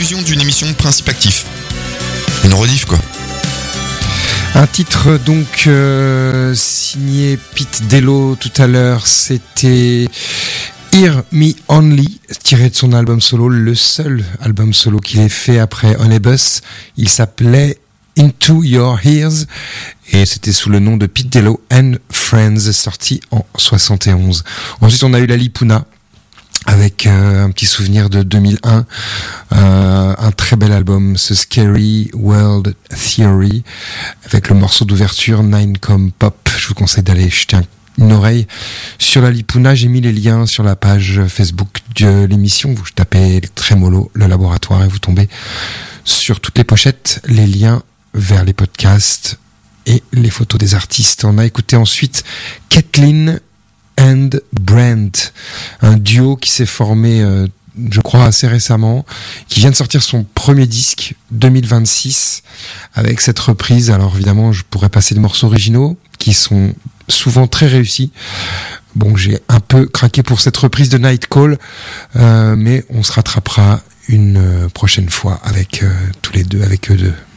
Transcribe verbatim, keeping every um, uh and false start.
rediffusion d'une émission de Principe Actif. Une rediff, quoi. Un titre donc euh, signé Pete Dello tout à l'heure, c'était Hear Me Only, tiré de son album solo, le seul album solo qu'il ait fait après Onebus. Il s'appelait Into Your Ears et c'était sous le nom de Pete Dello and Friends, sorti en soixante et onze. Ensuite on a eu La Lipuna avec euh, un petit souvenir de deux mille un, euh, un très bel album, ce Scary World Theory, avec le morceau d'ouverture Nine Com Pop. Je vous conseille d'aller jeter un, une oreille sur La Lipuna. J'ai mis les liens sur la page Facebook de l'émission. Vous tapez Trémolo, le laboratoire, et vous tombez sur toutes les pochettes, les liens vers les podcasts et les photos des artistes. On a écouté ensuite Kathleen and Brent, un duo qui s'est formé euh, je crois assez récemment, qui vient de sortir son premier disque deux mille vingt-six avec cette reprise. Alors évidemment je pourrais passer des morceaux originaux qui sont souvent très réussis. Bon, j'ai un peu craqué pour cette reprise de Night Call, euh, mais on se rattrapera une prochaine fois avec euh, tous les deux, avec eux deux.